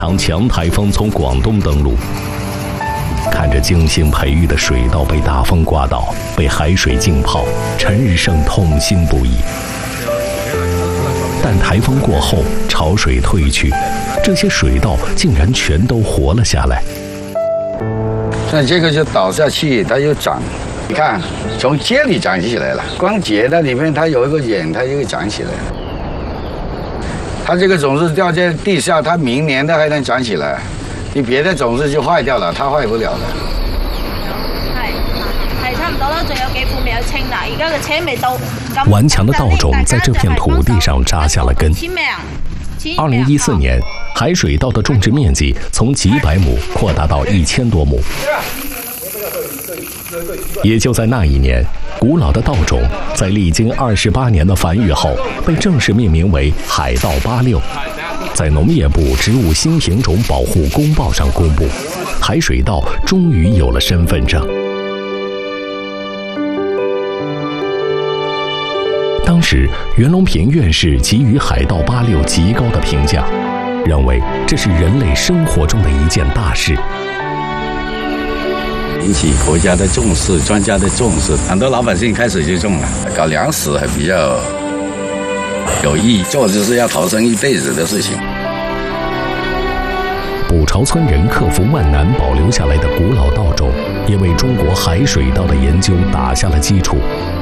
场强台风从广东登陆，看着精心培育的水稻被大风刮倒，被海水浸泡，陈日胜痛心不已。但台风过后，潮水退去，这些水稻竟然全都活了下来。 那这个就倒下去，它又长，你看，从秸里长起来了。光秸的里面它有一个眼，它就会长起来了。它这个种子掉在地下，它明年的还能长起来。你别的种子就坏掉了，它坏不了的。 係差唔多啦，仲有幾款未有清啦，而家嘅車未到。 顽強的稻種在這片土地上扎下了根。2014年，海水稻的種植面積從幾百畝擴大到1000多畝。也就在那一年，古老的稻種在歷經28年的繁育後，被正式命名為海稻86，在農業部植物新品種保護公報上公布，海水稻終於有了身份證。當時，袁隆平院士給予海稻86極高的評價，認為這是人類生活中的一件大事。 引起國家的重視，專家的重視，很多老百姓開始就種了，搞糧食還比較有意義，做就是要逃生一輩子的事情。 卜巢村人克服萬難保留下來的古老稻種，也為中國海水稻的研究打下了基礎。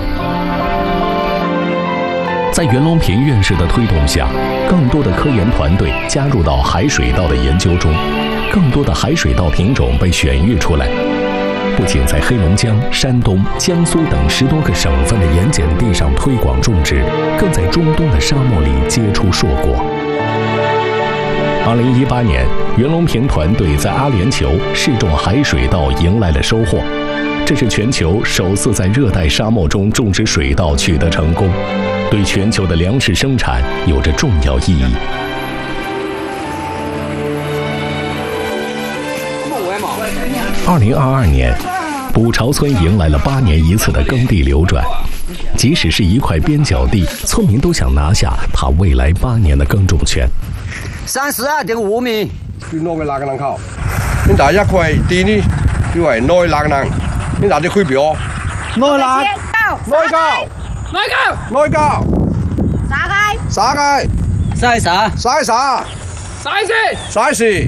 在袁隆平院士的推動下，更多的科研團隊加入到海水稻的研究中，更多的海水稻品種被選育出來。不僅在黑龍江、山東、江蘇等10多個省份的鹽鹼地上推廣種植，更在中東的沙漠裡結出碩果。2018年，袁隆平團隊在阿聯酋試種海水稻迎來了收穫，這是全球首次在熱帶沙漠中種植水稻取得成功，對全球的糧食生產有着重要意義。2022年，卜巢村迎來了8年一次的耕地流轉。即使是一塊邊角地，村民都想拿下它未來8年的耕種權。 32.5米。 去攞嘅哪個人靠？你打一塊地呢？因為內哪個人？你拿啲區表？內哪？內高。內高。撒雞。 晒啥？ 撒啥？晒事。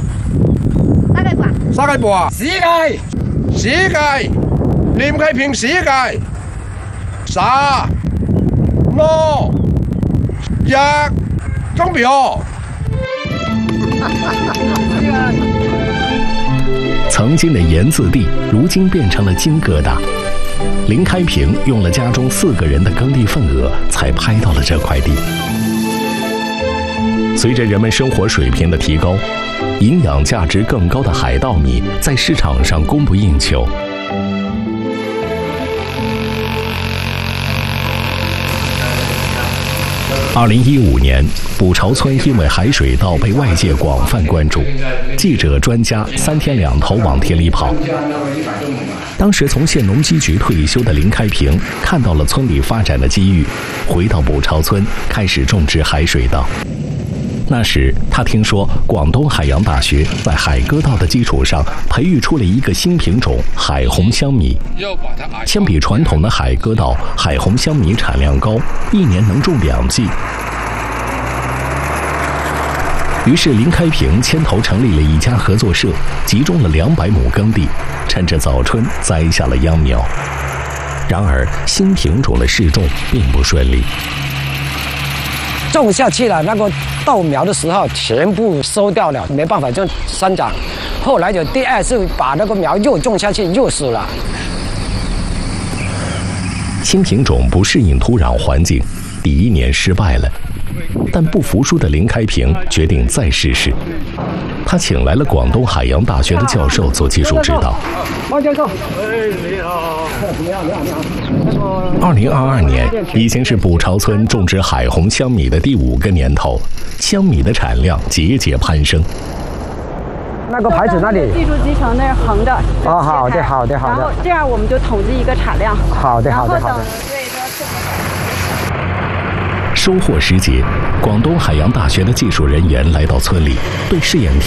沙雞半， 死雞， 連雞平死雞，沙，攞，一，鐘表。 曾經的鹽字地，如今變成了金疙瘩。林開平用了家中4個人的耕地份額，才拍到了這塊地。隨着人們生活水平的提高，營養價值更高的海稻米在市場上供不應求。2015年，卜巢村因為海水稻被外界廣泛關注，記者專家3天2頭往田裡跑。當時從縣農機局退休的林開平看到了村裡發展的機遇，回到卜巢村開始種植海水稻。那時，他聽說廣東海洋大學在海鴿稻的基礎上培育出了一個新品種海紅香米。相比傳統的海鴿稻，海紅香米產量高，1年能種2季。於是林開平牽頭成立了一家合作社，集中了200畝耕地，趁着早春栽下了秧苗。然而，新品種的試種並不順利。 種下去了，那個稻苗的時候全部收掉了，沒辦法就生長。後來就第2次把那個苗又種下去，又死了。 新品種不適應土壤環境，第1年失敗了。但不服輸的林開平決定再試試。他請來了廣東海洋大學的教授做技術指導。 王教授， 你好。 2022年已經是卜巢村種植海紅香米的第5個年頭，香米的產量節節攀升。 那個牌子那裡， 記住集成那是橫的。 哦，好的，好的，好的。 然後這樣我們就統計一個產量。 好的，好的，好的。 收穫時節，廣東海洋大學的技術人員來到村裡，對試驗田